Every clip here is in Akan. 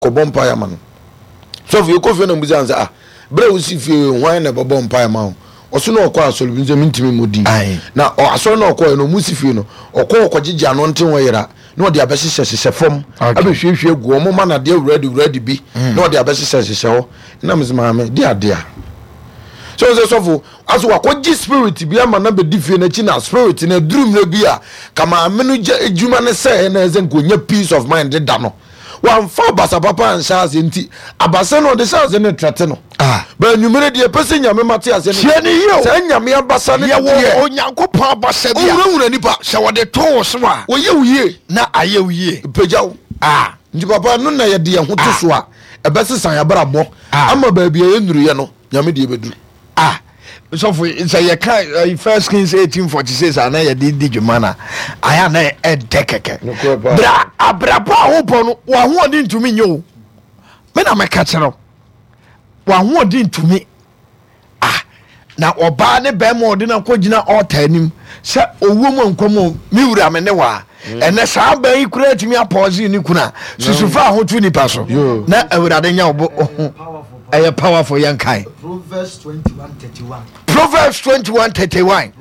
bompa ya man so fi ko fi na mbuza nza bre usi fi hwan na bompa ya man oso na okọ asoro bi nze mintimi modi na asoro na okọ no musi fi no okọ okogije ano nten wayira na odi abesese fom abehwehwe gu omo ma na de ready bi na odi abesese ho na mzima me dia so for as wakoji spirit bi ama na be difie na chi na spirit na drum na bi a kama amenu ejuma ne se na eze nkonya peace of mind da no wan fa basa papa ansha enti abase no de sha ne trate no ba nyumere de pese nyame mate ase ne yo se nyame abasa ne ye onyankopon abasa bia owura nipa se wode to so a oye na aye pejaw ndi papa no na ye de ho to so a ebese san ya bra bo ama ba bia ye nuru ye no nyame de beduru so for say you can First Kings 18:46 ana ye di djumana aya na e dekeke bra abrabo ahopon no wa ho odi ntumi nyo me na meka kire wa ho odi ntumi na oba ne be mo odi na kogina altar nim se owo mu nkomo mi wura me ne wa ene sa ba yi kura timi apause ni kuna susufa ho tu ni paso na awurade nya obo a powerful young kind. Proverbs 21:31. Proverbs 21:31.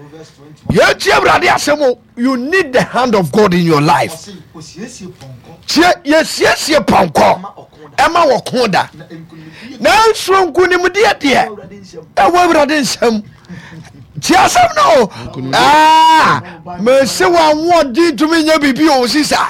You need the hand of God in your life. Yes, ponko. Emma wakonda. Na nsunku ni mudia de. Ewa brade nsam. Tiasam no. Me se wa wodi to me nya bibi o sisa.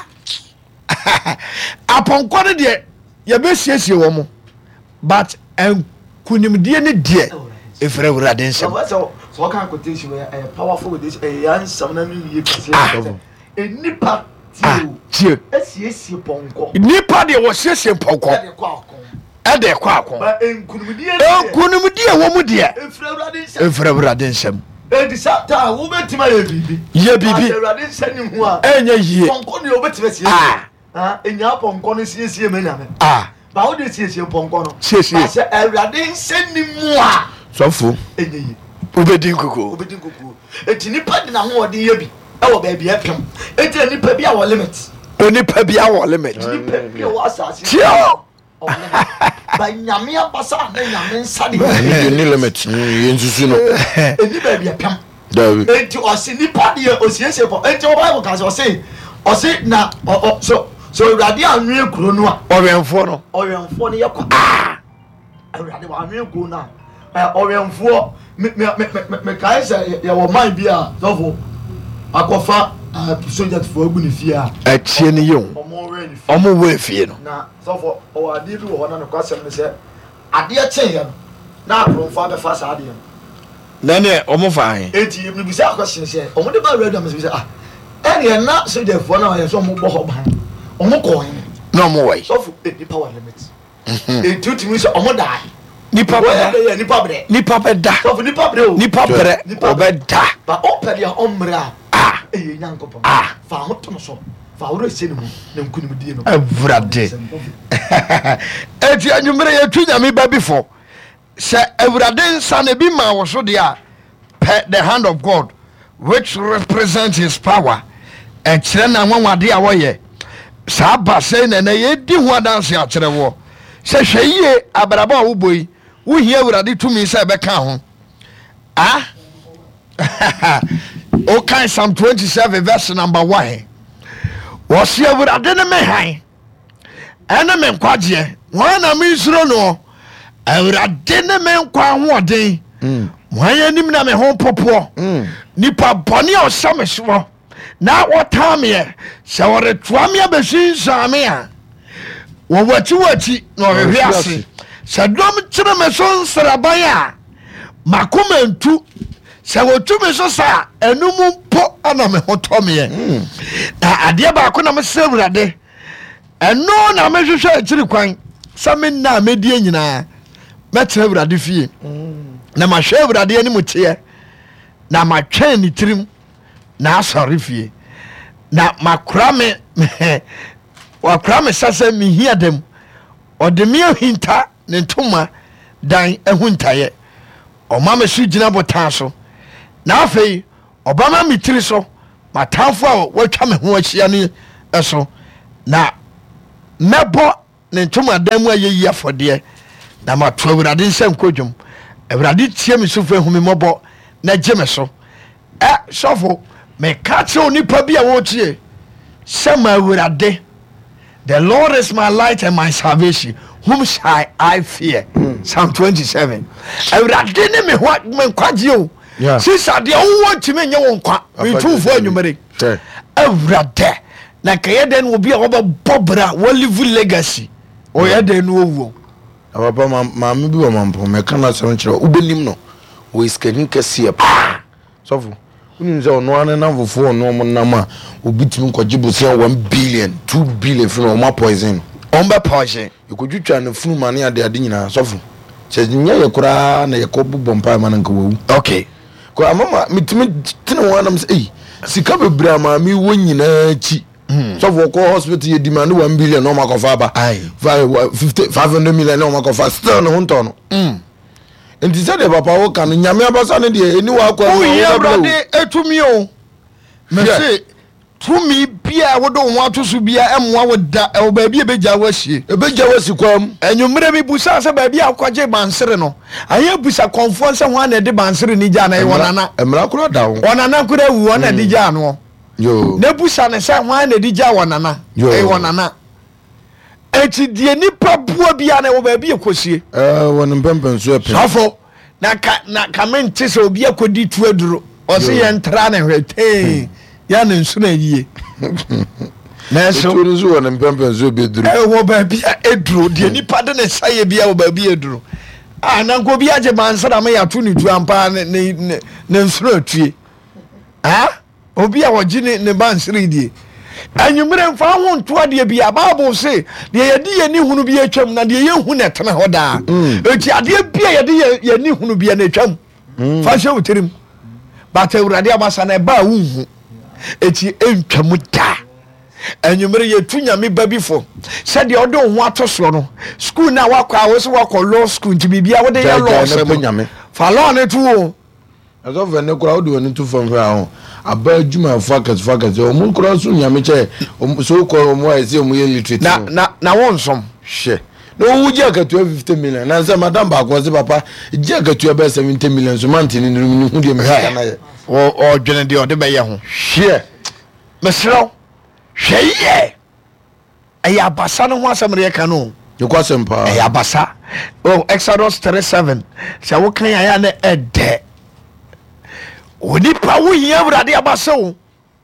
Aponko ne de ye be siesie wo mo. But kunimdie ne die efre wurade nsem so kan quotation we powerful with this ansam na no ye pese enipa tie esiesie ponko nipa de wo siesie ponko ede kwa akon ba kunimdie wo mu die efre wurade nsem edi sata wo betima ye bibi wurade nsem ni ho a enya yie ponko ne obetima siesie enya ponko no siesie me na me ba wo de siesie ponko no siesie se awurade nsani mu a sofo enyi obedin kuku eti nipa de na ho odi ye bi e wo ba bia pem eti nipa bia wo limit onipa bia wo limit nipa bia wo asase tio ba nyame abasa na nyame nsade ni limit ye nsusu no nipa bia pem david eti o se nipa de o siesie po eti o bible ka o se na so awurade anwe kuro no a owenfo no ne yakwa awurade wa anwe kuro no a owenfo me kai say ye wo man bi a sofo akofa soldier for agu ne fie a achie ne yo omo we fie no na sofo o ade bi wo na no kwasem ne se ade chen ye no na akromfa be fa sa ade na ne omo fa han eti me bi sa kwasem se omo de ba ready am se ene na soldier for na ye so omo bo ho ban omo ko yin no mo way sofo the power limit etutimi so omo die nipa bre nipa beda sofo nipa bre o nipa bre obeda ba opere ya omra eye nyankopon fa ho to so fa wo rese ni mu na nkunim die no awurade eti anyumre ye tu nyame ba before se awurade nsa na bi ma wo so de a the hand of God which represents his power and kire na nwanwade a wo ye sa ba se na ye di ho adanse a kire wo se hweye abraba wo boyi wo hia awurade tumi se be ka ho okay, Psalm 27 verse number 1 was here awurade ne me han ene me nkwaje wan na me nsuro no awurade ne me nkwa ho oden wan yanim na me ho popo nipa boni o sameso na wotame se wore toame abesin same a wo wati na ohwe ase se dom kire me so nsraban a makomantu se wotume so sa enum po ana me hotome na ade ba ko na me se awurade eno na me hwehwe akiri kwan sa me na medie nyina me tere awurade fie na ma hwe awurade ani mutie na ma twen ni tirim na asore fie na makura me wakura me sasa me hia dem odemi ahinta ne ntoma dan ehuntaye o mama su gina botan so na afei obama mitiri so matanfo a watwa me ho ahia ne eso na mebo ne ntomadan mu ayeyi afɔdeɛ na mato awurade nsa nkodwom awurade tie me so fa hu me mmɔbɔ na gye me so sɔfo meka kyerɛ onipa bi a wɔtie sɛ ma awurade the Lord is my light and my salvation whom shall I fear Psalm 27 awurade ne me nkwagye o sisa deɛ wowɔ ntimi nyɛ wo nkwa metumfoɔ anwumere awurade na kɛyɛ dɛ no obi a wɔbɛbɔ bra wɔlive legacy ɔyɛ dɛ no ɔwuo papa maame bi wɔ mampo mɛka no asɛm kyerɛ wobɛnim no wɔ isikani kɛseɛ paa sɔfo wonim sɛ ɔno ane namfofoɔ ɔno ɔmo nam a obi tumi nkɔgye bosea 1 billion 2 billion firi no ɔma poison ɔmbɛ poison yɛkɔdwitwa no funu ma ne adeade nyinaa sɔfo kyɛ nyɛ yɛ koraa na yɛkɔbobɔ mpae ma no nka wawu okay kɔ amama metumi tene ho anam sɛ ei sika bebree a maame wɔ nyinaa akyi sɔfo ɔkɔ hospital yɛ dima ne 1 billion na ɔmakɔfa aba 500 million na ɔmakɔfa still ne ho ntɔ no nti sɛdeɛ papa wo ka no nyame abasa no deɛ ɛni woyɛ awurade ɛtumi o mɛse tumi bia wode wo ho ato so bia ɛmmoa wo da ɛwɔ baabi ɛbɛgya wo asie ɛbɛgya wo asi kwam anwummerɛ bi busaa sɛ baabi a wokɔgye bansere no ayɛ busa kɔmfoɔ sɛ ho a na ɛde bansere ni gyaa na ɛwɔ nana mmara kora da wo ɔnana kora wu ɔna ɛde gyaa no na busa ne sɛ ho a na ɛde gyaa wɔ nana ɛwɔ nana eti die nipa bua bia na wo baabi ekosie won mpempen so epe safo na ka mente se obi akodi tu aduro o se ye ntra na hwete ya na nsu na yie na so tu nsu won mpempen so be duro wo baabi eduro die nipa de ne saye bia wo baabi eduro na nko bi age mansara me ya tu ni tu ampa ne nsu na tue obi a wogi ne bansiri die anyumre mfa ho ntoa de bia bible say de yedi yeni hunu bi atwam na de ye hu ne tena hoda eti ade bia yedi yeni hunu bi na atwam fa hye utirim but awurade amasa na ba wu hu eti entwam da anyumre ye tunyame babifo se de odo ho atoso no school na wakwa wo se wakọ law school nti bibia wo de ye law se fa law ne tu aso vene kura wo de woni tu fam fa ho aba adwuma focus o mun kura so nyame che so ko mo ai se mo ye literate na won som hye no wo ji aka 50 million na say madam ba ko se papa ji aka 70 million so man tin ni hu de me ha na ye o dwene de o de be ye ho hye mesro hweye aya basa no ho asemre ye ka no ye kwa sempa aya basa Exodus 37 se wo kan ya na ede onipa wo hia awurade abasa wo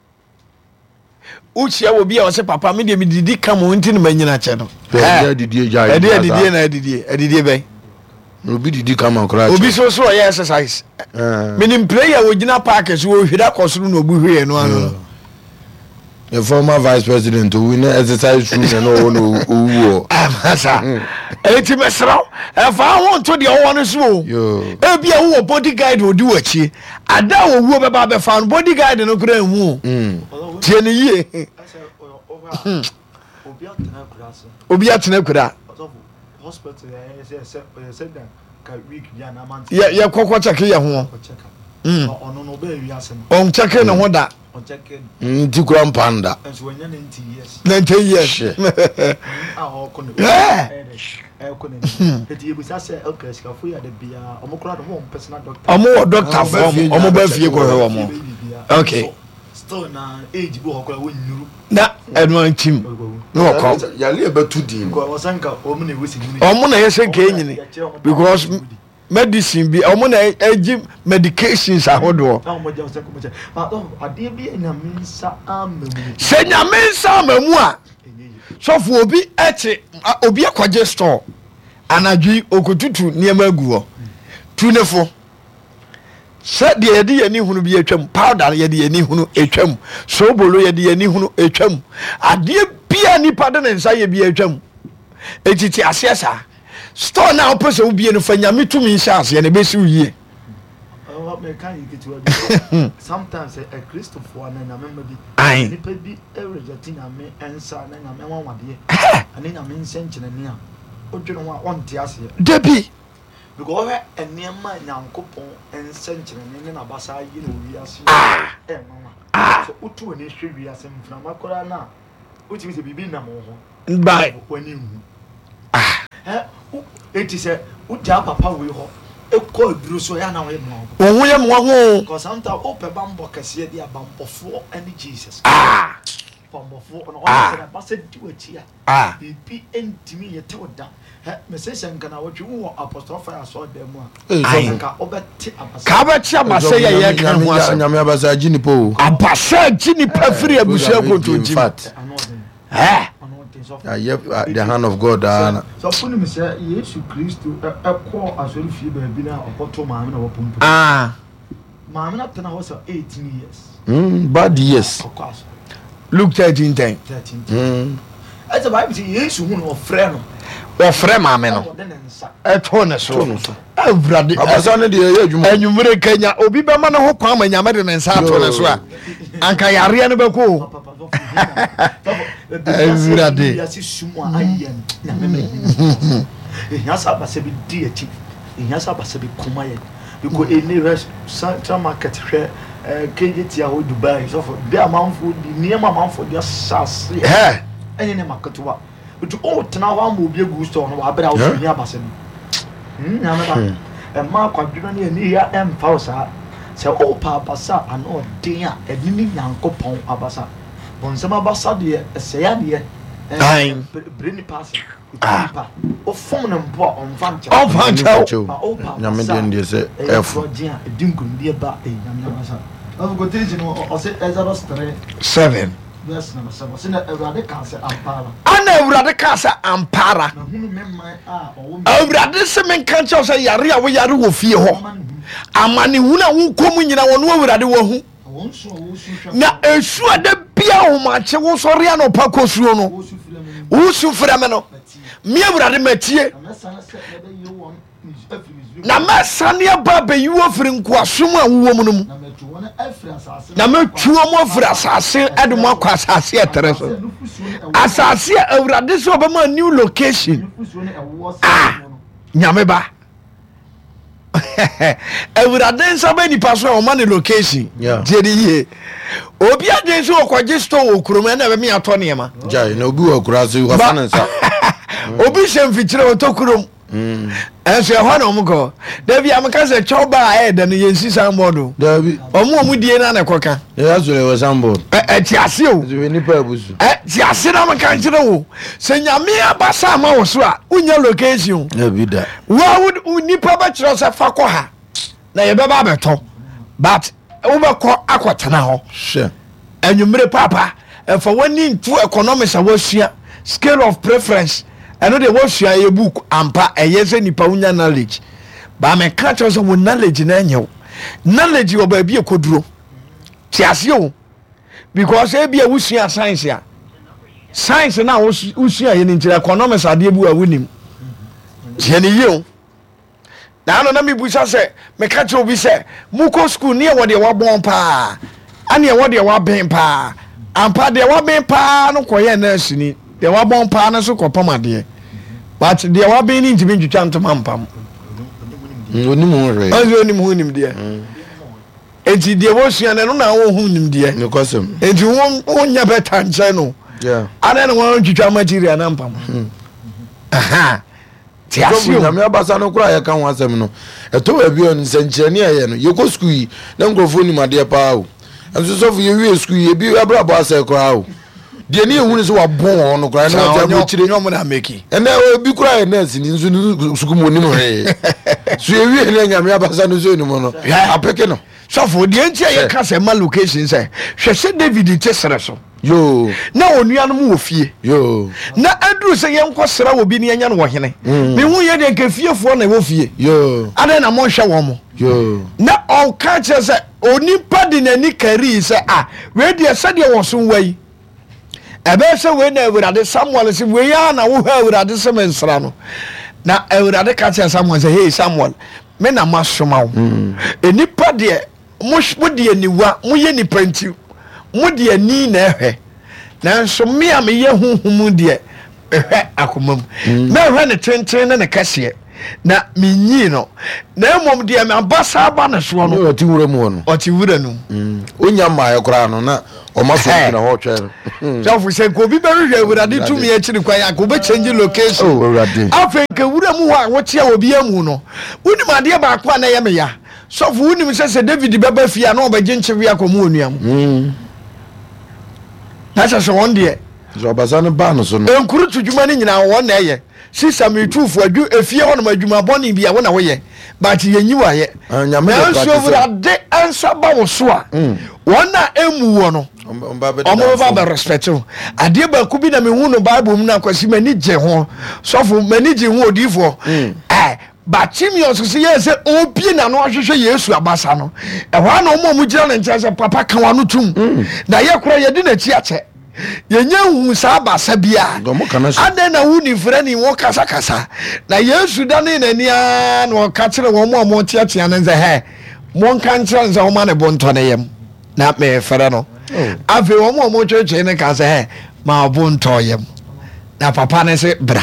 uchia wo bia wo se papa me de me didi kam wo ntini manyina che no didi ja didi ben obi didi kam akora obi so ye exercise minim player wo gina park so wo hwida kosoro no obu hwe no ano the former vice president who win exercise room no owo amasa eti mesra e fa ho nto de owo no so e bia wo bodyguard odi wachi ada owo be ba be fa bodyguard no kura hu tie ne yie obi atena kura hospital said that ka week ya na man ya kokko check ye ho ono no be wi asem on check ne ho da nti kura mpanda so wanya 90 years ho kono kono eti ebusa se okay skafu ya de bia omokura do mo personal doctor omo doctor form omo ba fie ko hwe omo okay still na age bo hokora wonyuru na edman team no ko ya le betu din ko wasanka omo na wesi ni omo na yese ke nyini because medicine bi omo na agi medications ahodo ade bi na mensa amamu se nya mensa amamu a sofo obi eche obi akwaje store anadwi okotutu niam aguo tunefo se de yede yani hunu bi atwam powder yede yani hunu atwam sobolo yede yani hunu atwam ade bia nipa de nsa ye bi atwam etiti asiasa store na opose wo bie no fa nyame tumi nsa ase na besi uyie me kan yikitu sometimes a Christopher na nyame bi nipa bi reject nyame ensa na nyame wanwade ani nyame nsenkyene ne a odwene ho a onte ase debi because enema nyankopon ensenkyene ne na basa yi na owi ase mama so utu ni hwe wi ase mfuna makora na uti se bibi na mo ho bye wani hu eti say uja papa we ho ekọ aduro so ya na we mo wo ye mo ho because sometimes open bambo kase dia bambofo and Jesus bambofo no o say ba say di wachi bibi entimi yete oda message nka na wotwe wo apostle fire so dem a ka obeti abasa ka ba chi abasa ye kan ho asa nyame abasa gini po abasa gini pa free abusia konto ji the hand of God so funny me say Jesus Christ ekọ asori fie ba bi na okoto maame na wopompo maame na tena ho so 18 years bad years Luke 13:10 ete Bible say Jesus hu no ofre no ofre maame no eto ne so awurade abasa ne de ye adwuma anwumre kanya obi be ma ne ho kwa ma nyame de ne nsa ato ne so a anka yare ne be ko awurade ya si sumo ayen na me ya sa ba se bi di echi ya sa ba se bi kuma ye because any rest central market hwe KGT a ho Dubai so for be amanfo di niema amanfo di asase enye ne market wa utu o tena wa mo bi egu store no wa bra wo hia base no na me ba ma kwadwino ne ni ya empausa se o pa basa ano den a edini yankopon abasa bonsam abasa de se ya de breni pass pa o fom na mpo on fancha nyame den de se f dinkundi ba nyame abasa of go teach no o se Exodus 3:7 yes na so se na Ewurade ka se ampara ana Ewurade ka se ampara na hunu memman o Ewurade se men kan che se yare a wo yare wo fie ho amane hu na wo komu nyina wo no Ewurade wo hu na esu ade bia wo ma che wo sori ana pa kosuo no wo su frɛ me no me Ewurade matie na masane aba be yiwo firi nkoasom a wo mu no mu na metwuo mo afiri asase edemo akwa asase etere so asase Ewurade so obema new location nyame ba Ewurade nsa ba nipa so o ma ne location jeri ye obi aden so okwaje store okurom na be me ato ne ma jai na obi okura so wa fanansa obi shemfichire otokurom enso e ho na omko David amaka se choba ahead no yensi sambodo David omudie na nekoka ya zure we sambodo ti ase o zure ni pa abusu ti ase na maka nkire wo se nyame abasa ma wo so a unya location David wa nipa ba kire se fa ko ha na ye be ba beto but wo be ko akotena ho sure anwumre papa for wani into economics awasua scale of preference eno de wosua ye book ampa eyese nipa unya knowledge ba me ka cho so knowledge na enyew knowledge wo ba bi ekoduro ti ase o because e bia wosua science na wosua ye ni economics ade bu awunim je ni ye o na no na mi busa se me ka cho bi se muko school ne wo de wa bon pa ane wo de wa ben pa ampa de wa ben pa no koye na sini de wa bon pa na so kopam ade but de wa ben ni ntimi ntwitwa ntoma mpam onimu re onimu hunim de enti de wo sua na no na wo hunim de ne kosem enti wo nya beta nche no ana na wo ntwitwa material na mpam aha ti asio na me abasa no kura ya kan wasem no eto wa bi on senchene ye no ye ko school yi na nkrofo ni made pa o enso so fu ye wi school ye bi abrabo asa kura o de ni ehunu so wa bon no kura na ta mo chire nyom na meki ene obi kura na si ni nso sukumo ni mo he so ye wi na nyame abasa no so ni mo no apeke no so for de entia ye ka se ma location say hwese David chesere so yo na onuanom wo fie yo na aduru se ye nkosera wo bi ne anya no wo hene me hu ye de ka fiefo na wo fie yo ade na mo hwe wo mo yo na on ka che se onipa de nani kari se we de se de wo so wai ebe se we na Ewurade Samuel se we ya na wo ha Ewurade se mensra no na Ewurade ka che Samuel se hey Samuel me na masoma wo enipa de mo de aniwa mo ye nipa nti mo de ani na ehwe na nso me a me ye huhum de ehwe akomam na ehwe ne tenten na ne kase na menyi no na mmom deɛ mabasa aba ne soɔ no ɔte wura mu no ɔte wura no onya mmaayɛ koraa no na ɔma so na hɔ twɛ no sɛfo sɛ nka obi bɛhwehwɛ awurade tumi akyiri kwan a wobɛkyɛngye location afei nka wura mu hɔ a wokyea obi amu no wonim adeɛ baako a na ɛyɛ meya sɔfo wonim sɛ David bɛba fie a na ɔbɛgye nkyewe akɔmu onua mu na kyɛ sɛ wɔn deɛ ɔbasa no baa no so no nkuru to dwuma no nyinaa wɔn na ɛyɛ sisa metufo efie hɔ nom adwuma bɔne bia wo na woyɛ but yɛnyi wayɛ nanso awurade ansa ba wo so a wɔn na ɛmu wɔ no ɔmo ba respect wo adeɛ baako bi na mehu no Bible mu na kwasi mani gye ho sɔfo mani gye ho odiifoɔ but Timeus sɛ yɛ sɛ obie na no ahwehwɛ Yesu abasa no ɛhɔ na ɔmo gyina ne nkyɛn sɛ papa ka wa no tum na yɛ kora yɛde n'akyi akyɛ yɛnya hu saa abasa bia adɛn na wo ni frɛ ni wɔ kasakasa na Yesu da ne n'ani a na ɔka kyerɛ wɔn a wɔteatea ne sɛ hɛ monka nkyerɛ sɛ wɔma ne bontɔ ne yam na mefrɛ no afei wɔn a wɔtwetwe ne ka sɛ hɛ ma bontɔ yam na papa ne sɛ bra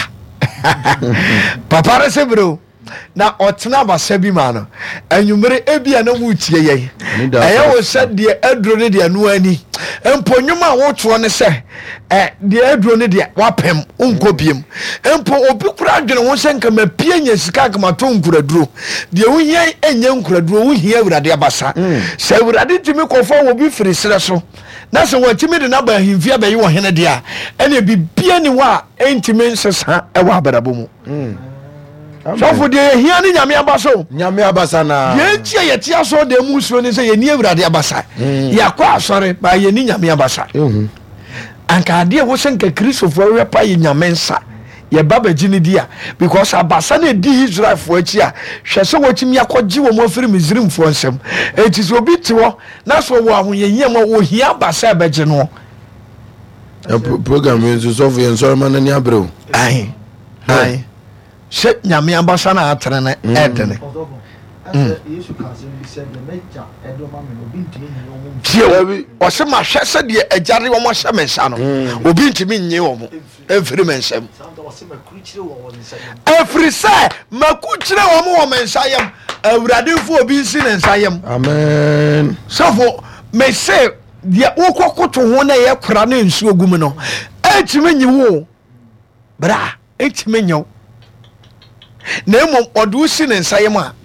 papa ne sɛ bro na ɔtena abasa bi ma no anwummere ebia na wotie yɛn ɛyɛ wo sɛ deɛ aduro ne deɛ no ani mpo nnwom a wotoɔ ne sɛ deɛ aduro ne deɛ wapɛm wonkɔ biem mpo obi kora adwene ho sɛ nka mapie nya sika kamato nkuraduro deɛ wohia ɛnyɛ nkuraduro wohia awurade abasa sɛ awurade tumi kɔfa wɔ bi firi serɛ so na sɛ wɔtumi de naba ahemfi abɛyi wɔ hene deɛ a ɛne bibia ne hɔ a ɛntumi nsesa ɛwɔ abrabɔ mu sɔfo deɛ yɛhia ne nyame abasa o nyame abasa na yɛntia yɛte asɔ de mu suo ne sɛ yɛni awurade abasa yɛakɔ asɔre ba yɛni nyame abasa anka adeɛ wo sɛ nka kristofoɔ wɛ pa yɛ nyame nsa yɛba bagyi ne di a because abasa no ɛdi Israelfoɔ akyi a hwɛ sɛ wɔtumi akɔgye wɔ mu afiri Misraimfoɔ nsɛm ɛnti sɛ obi te hɔ na sɛ wɔ ahoyɛhia ma wɔhia abasa ɛbɛgye no program yi nso sɔfo yɛn nsɔre ma n'ani abrɛ o ae sɛ nyame abasa no atere no ɛdene tie ɔsɛ mahwɛ sɛdeɛ agyare wɔm hyɛ me nsa no obi ntimi nye wɔ mo ɛmfiri me nsɛm ɛfiri sɛ maku kyerɛ wɔ mo wɔ me nsa yam awuradefo obi nsi ne nsa yam amen sɛfo mese deɛ wokɔkoto ho na ɛyɛ kora ne nsuo gu mu no ɛntimi nye wo bra ɛntimi nye wo na mmom ɔde wo si ne nsa yam a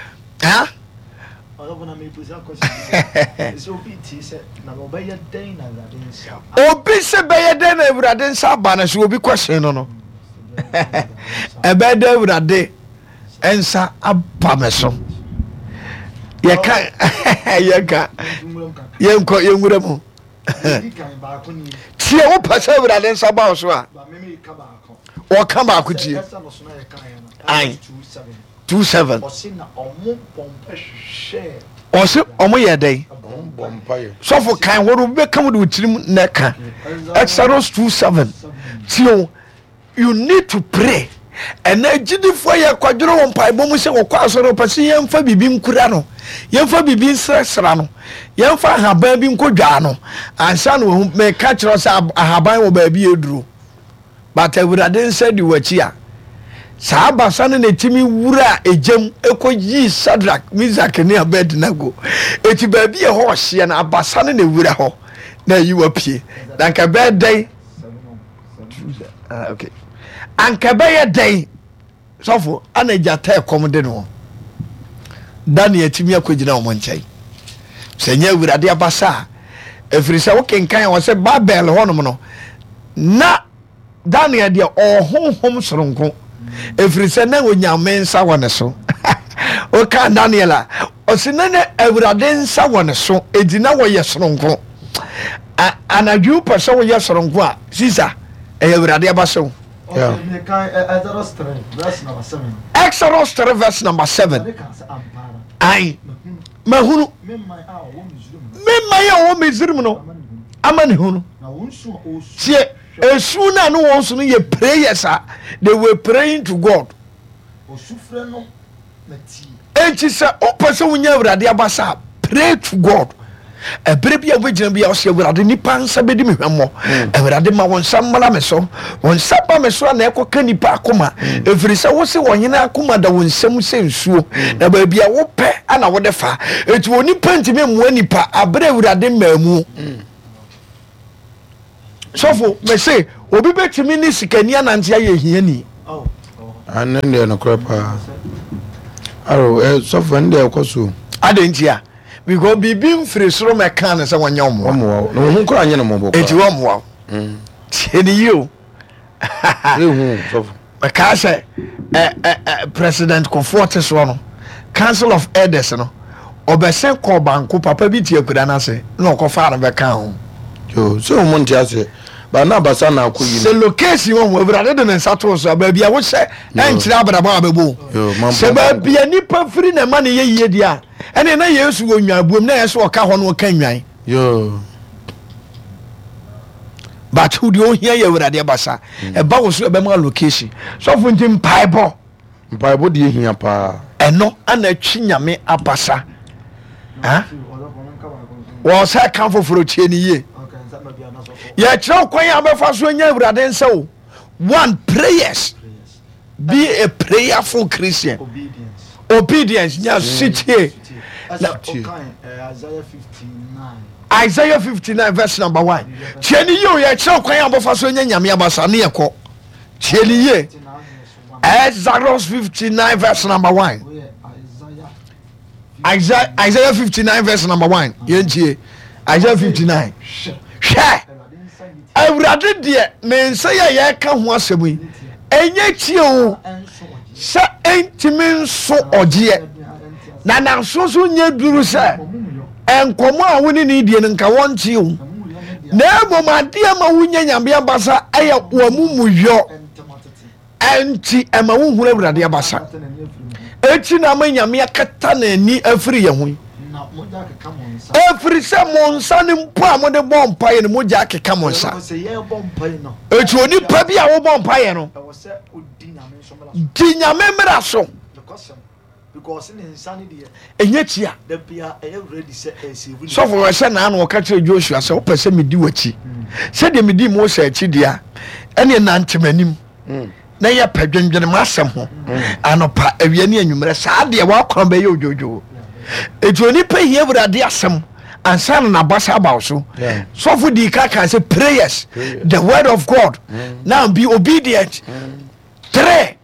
obi sɛ bɛyɛ dɛn na awurade nsa aba no so obi kwɛhyɛn no ɛbɛyɛ dɛn awurade nsa aba me so yɛka yɛnwura mu tie wopɛ sɛ awurade nsa ba wo so a wɔka baako tie 27 ɔse ɔmo yɛ dɛn sɔfo kan wɔde bɛka mu de wo tirim na ɛka Exodus 2:7 tio you need to pray ɛna agyidifoɔ yɛ kwadwene wɔ mpaebɔ mu sɛ wɔkɔ asɔre ɔpɛ sɛ yɛmfa biribi nkura no yɛmfa biribi nsrɛsra no yɛmfa ahaban bi nkɔdwaa no ansa na wɔhu meka kyerɛ sɛ ahaban wɔ baabi yɛduro but awurade nsa di w'akyi a saa abasa no na ɛtumi wura ɛgyam ɛkɔyii Sadrak Misak ne Abednego ɛti baabi yɛ hɔ ɔhyeɛ no abasa no na ɛwura hɔ na ɛyi wapue na anka bɛyɛ dɛn anka bɛyɛ dɛn sɔfo ana gyata ɛkɔm de no Daniel ɛtumi akɔgyina wɔn nkyɛn sɛ nyɛ awurade abasa a ɛfiri sɛ wokenkan wɔ sɛ Babel hɔnom no na Daniel deɛ ɔhonhom soronko ɛfiri sɛ na onyame nsa wɔ ne so woka Daniel a ɔsi na awurade nsa wɔ ne so ɛdi na wɔyɛ soronko anadwo pɛ sɛ wɔyɛ soronko a sisa ɛyɛ awurade abasa wo Exodus 3 verse number 7 ai mahunu memma yɛ wɔ Misraim no ama ne hunu tie esu na no wɔn so no yɛ prayers a they were praying to God enti sɛ wopɛ sɛ wonya awurade abasa pray to God ebere bia wogina bia o se awurade nipa nsa bedi me hwemmo awurade ma won nsa mmala me so won nsa ba me so na ekoka nipa akoma efiri se wo se wonyene akoma da won nsam se nsuo na ba bia wo pe ana wo de fa eti woni pantime mu nipa abere awurade maamu sofo me se obi betimi ni sikani anantia ye hiani anende no kropa aro sofo ende ekoso adentia because bibi mfiri soro meka ne se wonya omo no hu kora anye no mo boko eti omo tieni yo hu sofo meka se president Komfort so no council of elders no obese ko banko papa bi tie kura na se na okofa na beka ho yo so mo ntia se ba na basa na akoyi se location wo obrade de nsa to so ba bia wo se enkyira abraba abebo se ba bia nipa firi na ma ne ye dia ene na Yesu wo nwabuom na yeso oka ho no oka nwan yo but who do here ye obrade basa e ba wo so be ma location so fu ntim paibo de hia pa eno ana twi nyame abasa ha wo sa kan foforo tie ni ye ye kira kwan ya befa so nya awurade nsa o one prayers be a prayerful Christian obedience nya sitie Isaiah 59 verse number 1 tieni yo ye kira kwan ya befa so nya nyame abasa ne yeko tieni ye Isaiah 59 verse number 1 Isaiah 59 verse number 1 yentie Isaiah 59 hwe awurade de me nsa ye ka ho asem yi enye tie o se entimi nso ogie na nanso nye duru se enkomo a woni ni die nka wontie o na emomade ma wunya nyame abasa aya wamumuyo enti ema wuhura awurade abasa eti na ma nyame akata na ni afiri ye ho every se monsa ni mpo amode bompa ye ni moja akeka monsa eti oni pa bia wo bompa ye no di nyame mra so because in insani de enye tia da bia e ready se save so for we se na no ka kire Joshua se opese medi wachi se de medi mo se achi dia ene na ntemanim na ye padwendwene masem ho anopa awia ne anwumre saa de wa kwan be ye ojojo ejoni pe hie awurade asem ansan na basa about so for the can say prayers the word of God now be obedient 3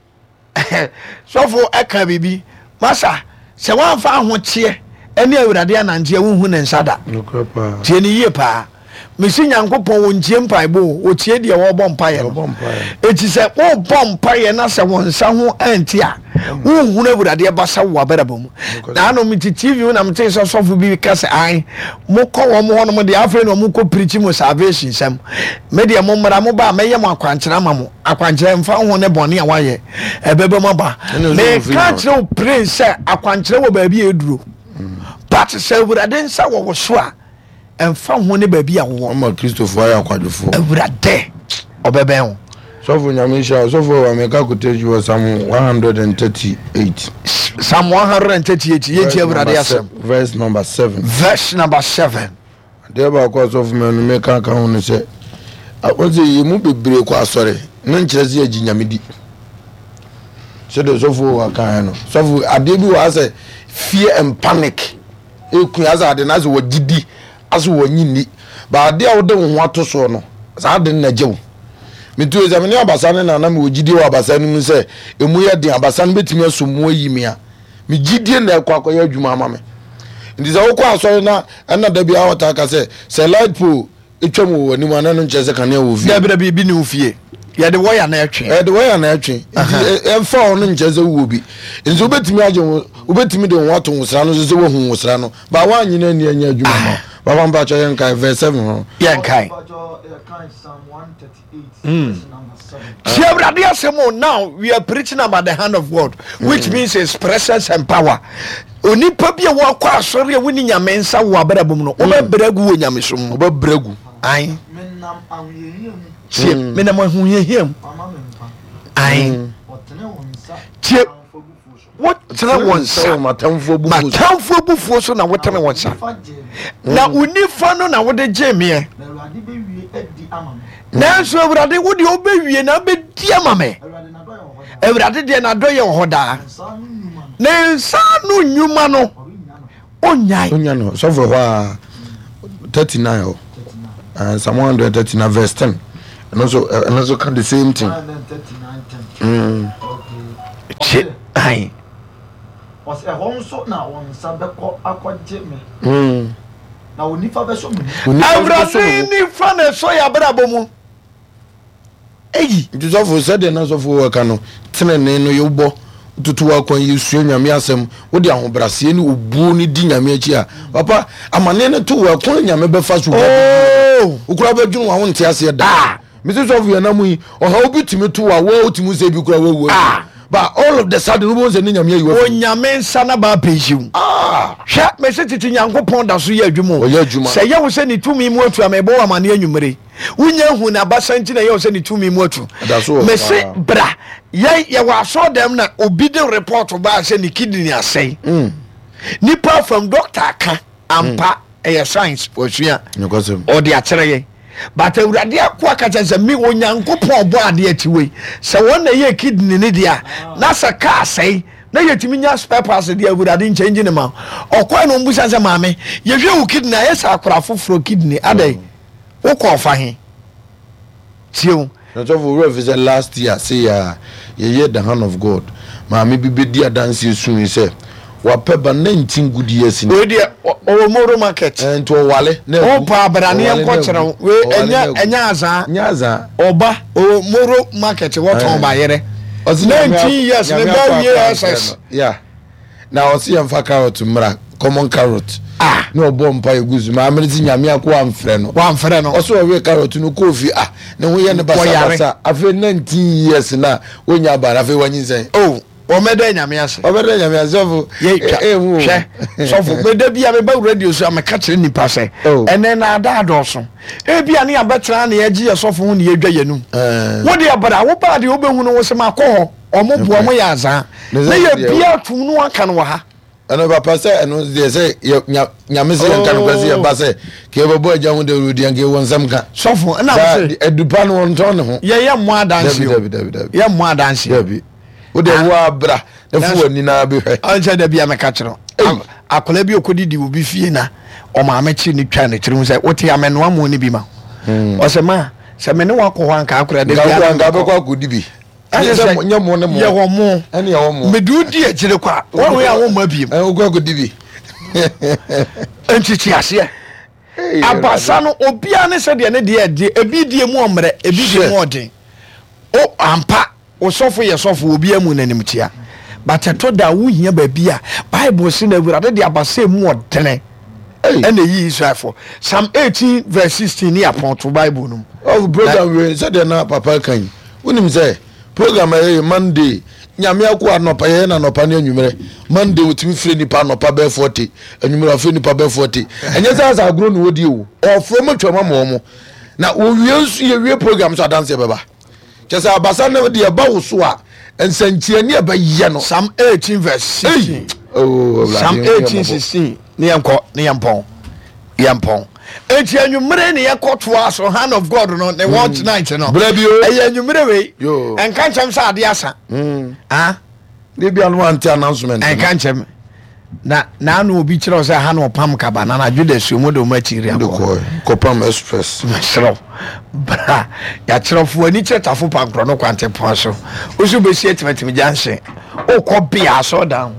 so for eka bibi masa se wan fa ho tie ene awurade ananje wo hu ne nsada tie ni yie pa mesi nyankopon wo ntie mpaibo o tie de wo bom paye eti se wo bom paye na se won sa ho anti a wo hu na awurade basa wo abarabom na no mi TV na mte so so bi ka se ai mo ko wo mo hono mo de afre no mo ko preach mo salvation sam me de mo mra mo ba meye mo akwankyera ma mo akwankyera mfa ho ne bone a waye ebebe mo ba me ka kire prince se akwankyera wo ba bi eduro but se awurade nsa wo so a emfa ho ne ba bi a wo ma Christopher ya kwadufo awurade obebe ho so for nyamisha so for America could you some 138 Psalm 138 yeti awurade asem verse number 7 there ba cause of me no make kan ho ne se akoze yemu bebre kwa asore no nkyereze agi nyamedi so the so for akan no so for ade bi wa say fear and panic eku azade na so wagidi aso wanyini ba ade a wo de ho ato so no sa de na jewo mitu examine abasa ne na me wogidi wa abasa nim se emu ye de abasa no betimi asomu ayimia me gidie na ekwakoya adwuma ama me ndi za wo kwa asori na da bia wota ka se light pole etwam wo anim ana no nche se kanea wo vie da bi ni ufie ye de wire na etwe de wire na etwe emfa ono nche se wo bi nzo betimi aje obetimi de wo ato wosra no se wo hu wosra no ba wa anyina ni anya adwuma ma baba mba cho yenkai verse 7 ho yenkai now we are preaching about the hand of God, which means his presence and power. Oni pabia wa kwa asori a woni nyame nsa wo abarabum no obebregu wo nyame som obebregu ai menam ahuyehiem ai tie what tena wonsa matamfo bɛbufuo so na wotene wo nsa na unifa no na wode gye meɛ nanso awurade wode wobɛwie na wobɛdi ama me awurade deɛ n'adɔyɛ wɔ hɔ daa ne nsa no nnwuma no onyae no sɔfo hɔ a 39 Psalm 139 verse 10 and also can the same thing. Aye. Was a home so now on Sabeko Aqua Now we need for the show. Everything from a soya brabomo. Hey, Joseph said the nurse of Wakano, Tenen no Yobo, Tutua Quan you swim Yamiasem, what the Brasian who boony dinner mechia. Papa, I'm a nene to work on Yamebe fast. Oh, Ukraba Jun, I won't tell you that. Mrs. of Yanamui, or how good to me to a world to Muse Bukra. But all of the sudden, was an Yamia, you were Yaman Sanaba Piju. Shat message to Yanko Ponda Suya Jumo. Say, you will send it to me more to a Meboa Mania Numeri. We know who Nabasantina, you send it to me more to. That's all. Message, bra. Yea, you saw them na obedient report about sending kidney, I say. Nipa from Dr. Ka, Ampa, a science for Suya, or the Atray. But a radia quackers as a me when young couple board yet away. So one day kidney in India, Nasa car say, no yet me spare pass the would have been changing them out. Or quite on bush as a mammy, you kidney, yes, I craft for kidney, are they? Who call for him? So, not over visit last year, say, ye the hand of God. Mammy be dear dance you soon, he said. What pepper 19 good years in Moro market and to a wale. No, Pabrani and Quatro, and Yaza, Oba, or Moro market, what on by it? 19 years, years, yeah. Now I'll see him for carrot to Mra, common carrot. Ah, no bomb pie goose, my amazing Yamia, one friend, also a way carrot to no coffee. Ah, no, we are the Bassasa. I've been 19 years now when you're bad. I've when you say, oh. Omedenya miase omedenya miase so for me bia me ba radio so am catch ni pase ene na ada adoso e bia ne abetra na ye gi so fo ne yedwa yanum wo de abara wo ba de wo behu no wo se makọ omobu omo ya azan na ye bia tum no aka no ha eno ba pase eno de say nyamese nka no kwase ye ba say ke bobo agya hu de rudi anke won sam ka so fo na say edupa no won ton ho ye mo adanse ye mo adanse wo de wo bra na fu ani na be hwe anja da bia meka kire akola bi okodidi wo bi fie na o ma amechi ni twa ne kire mu say wote ameno amu ni bi ma o se ma se me ne wakọ ho anka akora de bia nga be kwa akodi bi nyemo ne mo ye wo mo ene ye wo mo me du di akire kwa wo ya wo ma bi wo kwa akodi bi enchichi ase abasa no obia ne se de ne de ebi die mu omre ebi die mu odin o ampa osofo ye sofo obi amu nanimtia but to da wo hia ba bia bible say na awurade de abasa mu odene ene yi Israel for Psalm 18 verse 16 ni upon to bible no oh program we said na papa kan wonim say program e Monday nyame akwa anopa ye na anopa ne anwumere Monday wotimi fire nipa anopa be 40 anwumere afire nipa be 40 enye sa agro no wodi wo ofro twama mo na wo wie nsu ye wie program so dance beba Chesa abasa na de ba wo so a ensanchie ne ba ye no Psalm 18 verse 16 oh Psalm 18 16 ne yampon enti anwumere ne yakoto aso hand of God no the one tonight no brabio e anwumere we enka nchem sa ade asa de bia no anti announcement enka nchem na no obi kire o say ha no pam ka banana Judas mu de o ma chiri akọ Kopam Express sro bra ya kirofo ani chetafo pankro no kwante pon so o su be sie timetimi janse o ko bia so down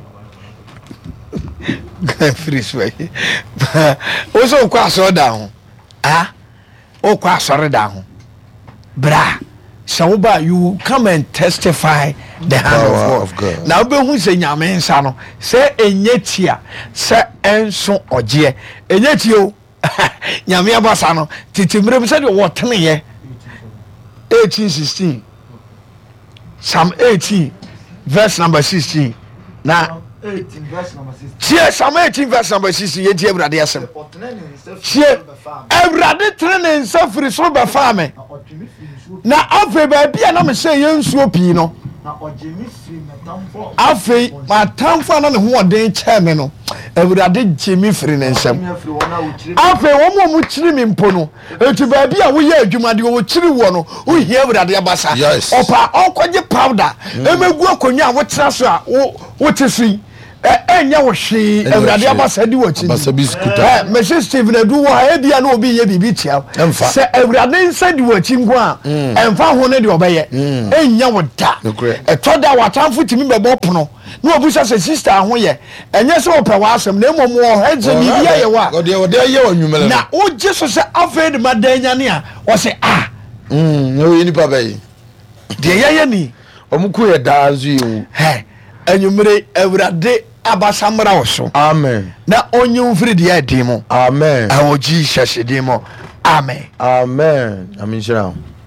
free sway o so ko aso down o ko asore down bra Shawuba, you come and testify the hand of God. Now, be who say nyame nsa no, say enyetia, say enso oje. Enyetio, nyame abasa no, titimrem say what ten ye. 18:16. Psalm 18 verse number 16. Now 18 verse number 16. Yes, Psalm 18 verse number 16. Ye tie brade asem. Ebrade trene nsa firi so be fa me. Na afe ba bia na me say yensuo pii no na ojemi firi metamfo afe matamfo na ne ho oden che me no awurade gye me firi ne nsɛm afei wɔn mu kyiri me mpo no etu baabi a woyɛ adwuma de wo kyiri wɔ no wohia awurade abasa ɔpa ɔkɔgye powder emegu akonnwa a wotena so a wote so yi ɛnyɛ wo hwee awurade abasa di wɔ akyi mɛhyɛ Stephen Adu wɔ ha ebia na obi yɛ biribi tia sɛ awurade nsa di wɔ akyi nko a ɛmfa ho ne deɛ ɔbɛyɛ ɛnyɛ wo da ɛtɔ da watamfo tumi bɛbɔ pono na obusa sɛ sister ho yɛ ɛnyɛ sɛ ɔpɛ w'asɛm na mmom wɔ hɛdze biribi ayɛ wa na wogye so sɛ afei de ma dan nyane a wɔsɛ na woyɛ nipa bɛyi deɛ yɛyɛ ni ɔmo ko yɛ daa nso yɛ wo anwummere awurade abasa mmara wo so amen na onye mfiri deɛ adi mu amen ɛwɔ Jesus din mu amen amen amen.